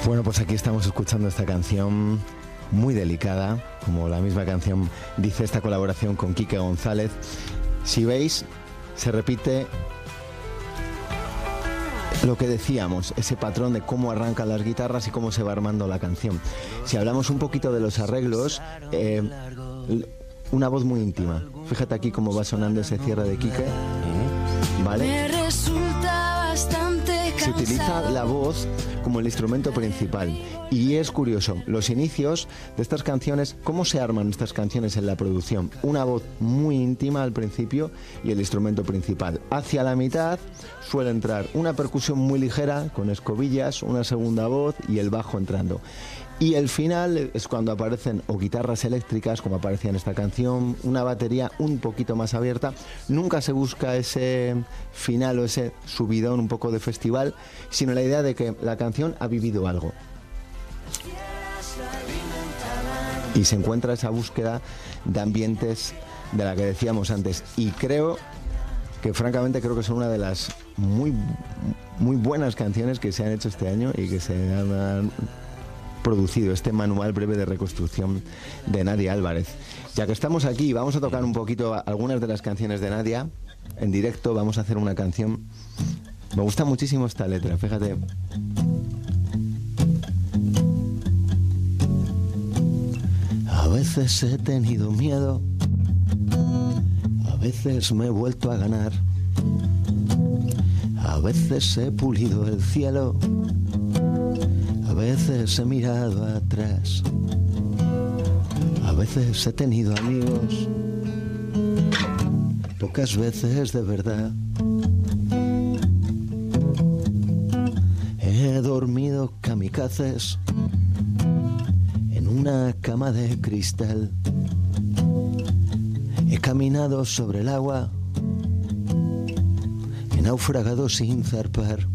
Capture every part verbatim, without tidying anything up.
Bueno, pues aquí estamos escuchando esta canción muy delicada, como la misma canción dice, esta colaboración con Quique González. Si veis, se repite lo que decíamos, ese patrón de cómo arrancan las guitarras y cómo se va armando la canción. Si hablamos un poquito de los arreglos, eh, una voz muy íntima. Fíjate aquí cómo va sonando ese cierre de Quique, ¿vale? Se utiliza la voz como el instrumento principal. Y es curioso, los inicios de estas canciones, ¿cómo se arman estas canciones en la producción? Una voz muy íntima al principio y el instrumento principal. Hacia la mitad suele entrar una percusión muy ligera con escobillas, una segunda voz y el bajo entrando. Y el final es cuando aparecen o guitarras eléctricas, como aparecía en esta canción, una batería un poquito más abierta. Nunca se busca ese final o ese subidón un poco de festival, sino la idea de que la canción ha vivido algo. Y se encuentra esa búsqueda de ambientes de la que decíamos antes. Y creo que francamente creo que son una de las muy, muy buenas canciones que se han hecho este año y que se han producido, este manual breve de reconstrucción de Nadia Álvarez. Ya que estamos aquí, vamos a tocar un poquito algunas de las canciones de Nadia en directo. Vamos a hacer una canción. Me gusta muchísimo esta letra, fíjate. A veces he tenido miedo, a veces me he vuelto a ganar, a veces he pulido el cielo, a veces he mirado atrás, a veces he tenido amigos, pocas veces de verdad. He dormido kamikazes en una cama de cristal. He caminado sobre el agua, he naufragado sin zarpar.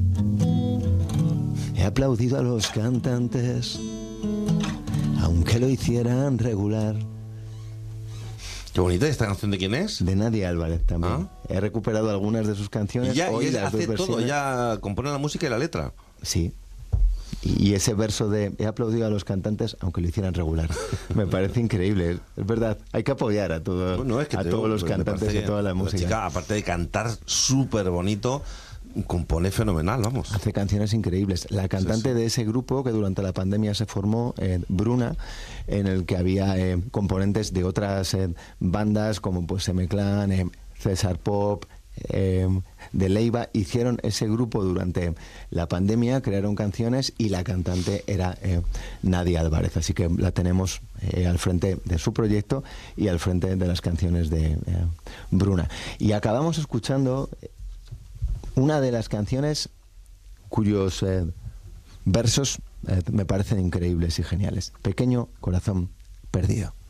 He aplaudido a los cantantes, aunque lo hicieran regular. Qué bonita. ¿Esta canción de quién es? De Nadia Álvarez también. ¿Ah? He recuperado algunas de sus canciones. Y ya, Hoy y las hace dos todo, versiones. ya compone la música y la letra. Sí. Y ese verso de he aplaudido a los cantantes aunque lo hicieran regular, me parece increíble. Es verdad, hay que apoyar a, todo, Bueno, es que a te todos digo, los me cantantes y a toda la, la música. chica, aparte de cantar súper bonito, compone fenomenal, vamos. Hace canciones increíbles. La cantante sí, sí. de ese grupo que durante la pandemia se formó, eh, Bruna, en el que había eh, componentes de otras eh, bandas como pues M-Clan, eh, César Pop, eh, de Leiva, hicieron ese grupo durante la pandemia, crearon canciones y la cantante era eh, Nadia Álvarez, así que la tenemos eh, al frente de su proyecto y al frente de las canciones de eh, Bruna. Y acabamos escuchando una de las canciones cuyos eh, versos eh, me parecen increíbles y geniales. Pequeño corazón perdido.